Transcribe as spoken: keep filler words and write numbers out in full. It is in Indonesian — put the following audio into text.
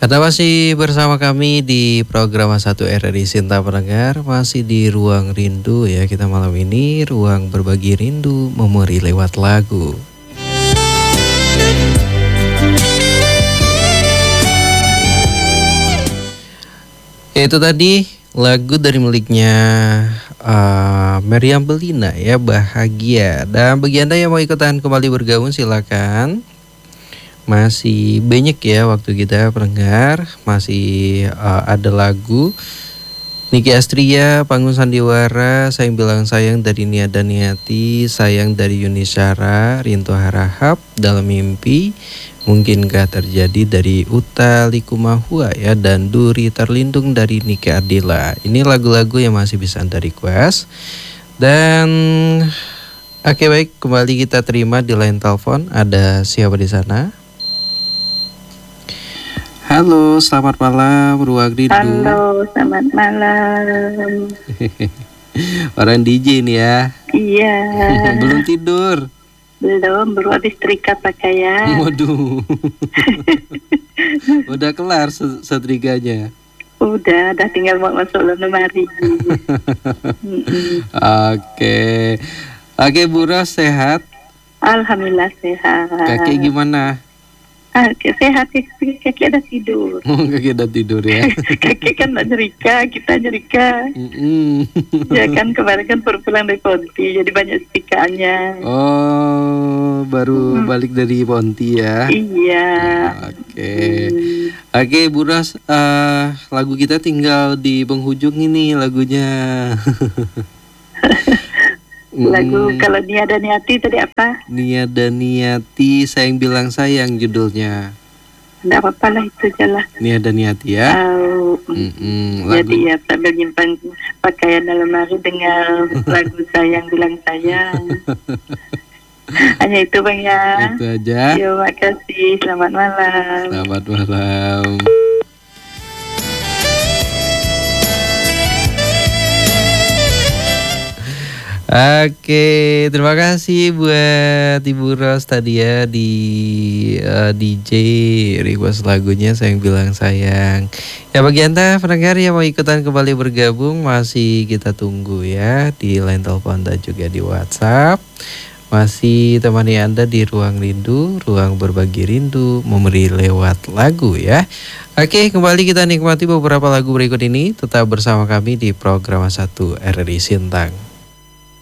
Anda masih bersama kami di program satu R R I Sinta Pendengar, masih di Ruang Rindu ya. Kita malam ini ruang berbagi rindu, memori lewat lagu. Itu tadi lagu dari miliknya uh, Meriam Belina ya, Bahagia. Dan bagi Anda yang mau ikutan kembali bergabung silakan. Masih banyak ya waktu kita pendengar. Masih uh, ada lagu Niki Astria, Panggung Sandiwara, Sayang Bilang Sayang dari Nia Daniati, Sayang dari Yuni Syara, Rinto Harahap, Dalam Mimpi, Mungkinkah Terjadi dari Uta Likumahua ya, dan Duri Terlindung dari Niki Ardila. Ini lagu-lagu yang masih bisa Anda request. Dan oke okay, baik, kembali kita terima di line telepon. Ada siapa di sana? Halo, selamat malam Ruang Rindu. Halo, selamat malam. Orang D J nih ya. Iya. Belum tidur? Belum, baru habis trika pakaian. Waduh. Udah kelar setrikanya? Udah, udah tinggal mau masuk lemari. Oke. Oke, Bu Ros sehat? Alhamdulillah sehat. Kakek gimana? Ah, sehat, kakek ada tidur. Oh, kakek ada tidur ya. Kakek kan nggak nyerika, kita nyerika. Ya kan kemarin kan baru pulang dari Ponti, jadi banyak setikannya. Oh, baru hmm. balik dari Ponti ya. Iya. Oke, okay. hmm. Oke, okay, Bu Ros, uh, lagu kita tinggal di penghujung ini lagunya. Lagu hmm. kalau Nia Daniati tadi apa? Nia Daniati, Sayang Bilang Sayang judulnya. Tidak apa-apa lah, itu aja lah. Nia Daniati ya. Oh, mm-hmm. Jadi ya sambil nyimpan pakaian dalam lemari dengan lagu Sayang Bilang Sayang. Hanya itu Bang ya. Itu aja. Yo, makasih. Selamat malam. Selamat malam. Oke, terima kasih buat Ibu Ros tadi ya di uh, D J request lagunya Sayang Bilang Sayang. Ya bagi Anda pendengar yang mau ikutan kembali bergabung, masih kita tunggu ya di line telepon dan juga di WhatsApp. Masih temani Anda di Ruang Rindu, ruang berbagi rindu, memberi lewat lagu ya. Oke, kembali kita nikmati beberapa lagu berikut ini. Tetap bersama kami di program satu R R I Sintang.